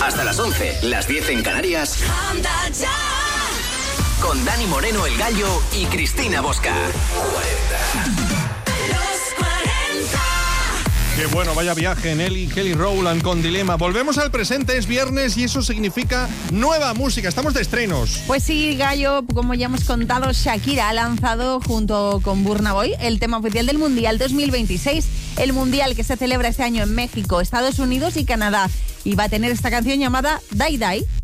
Hasta las 11, las 10 en Canarias. Con Dani Moreno, El Gallo y Cristina Bosca. 40. Qué bueno, vaya viaje, Nelly, Kelly Rowland con Dilema. Volvemos al presente, es viernes y eso significa nueva música. Estamos de estrenos. Pues sí, Gallo, como ya hemos contado, Shakira ha lanzado junto con Burna Boy el tema oficial del Mundial 2026. El Mundial que se celebra este año en México, Estados Unidos y Canadá. Y va a tener esta canción llamada Die Die.